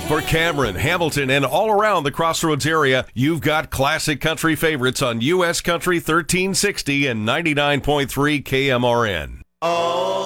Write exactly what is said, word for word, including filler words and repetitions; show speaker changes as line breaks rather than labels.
For Cameron, Hamilton, and all around the Crossroads area, you've got classic country favorites on U S Country thirteen sixty and ninety-nine point three K M R N. Oh.